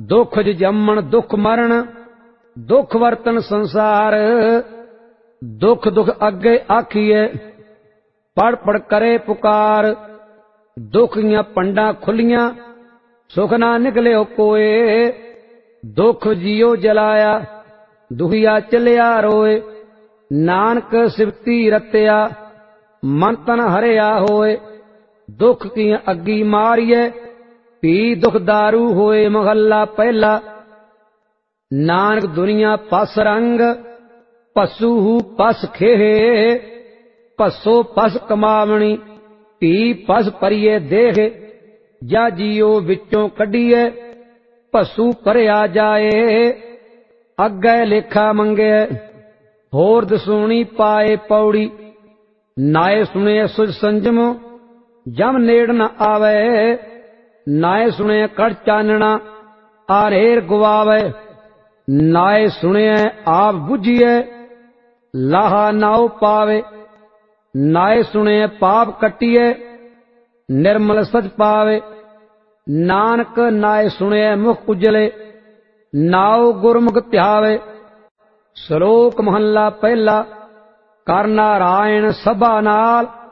दुख जमन दुख मरण दुख वर्तन संसार। दुख दुख अगे आखिए पढ़ पढ़ करे पुकार। दुख दियां पंडा खुलियां सुख ना निकले कोए। दुख जियो जलाया दुखिया चलिया रोए। नानक सिवती रत्या मन तन हरिया होए। दुख की अग्गी मारिए पी दुख दारू होए। महला पहला। नानक दुनिया पस रंग पसू पस खेहे। पसो पस कमावणी पी पस परिए देह। जा जियो विचों कढिए पसू भरिया जाए। अगे लेखा मंगे होर दसूणी पाए पौड़ी। नाए सुने सुज संजम जम नेड़ न आवे। नाए सुने कड़ चानना आरेर गुआवे। नाए सुने आप बुझिए लाहा नाव पावे। नाए सुने पाप कटिए निर्मल सच पावे। नानक नाए सुने मुख उजले नाव गुरमुख ध्यावे। श्लोक महला पहला। कर नारायण सभा नाल